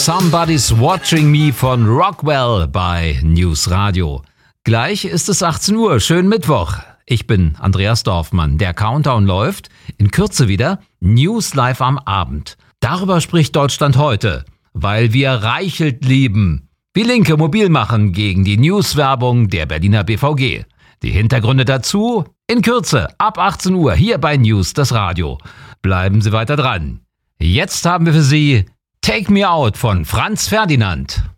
Somebody's Watching Me von Rockwell bei News Radio. Gleich ist es 18 Uhr, schönen Mittwoch. Ich bin Andreas Dorfmann. Der Countdown läuft. In Kürze wieder News live am Abend. Darüber spricht Deutschland heute, weil wir Reichelt lieben. Wie Linke mobil machen gegen die Newswerbung der Berliner BVG. Die Hintergründe dazu in Kürze ab 18 Uhr hier bei News das Radio. Bleiben Sie weiter dran. Jetzt haben wir für Sie Take Me Out von Franz Ferdinand.